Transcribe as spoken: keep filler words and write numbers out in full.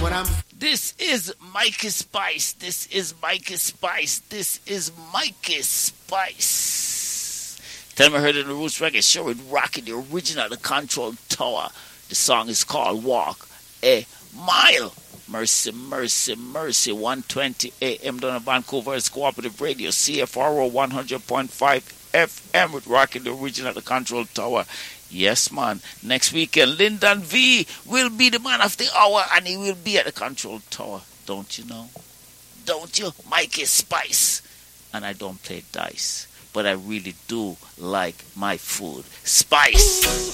This is Mikey Spice. This is Mikey Spice. This is Mikey Spice. Tell me I heard it in the Roots Reggae Show with Rocky, the original, the Control Tower. The song is called Walk a Mile. Mercy, mercy, mercy. one twenty A M down in Vancouver's Cooperative Radio, C F R O one hundred point five F M with Rocky, the original, the Control Tower. Yes, man. Next weekend, Lyndon V will be the man of the hour, and he will be at the Control Tower. Don't you know? Don't you? Mikey Spice. And I don't play dice, but I really do like my food. Spice.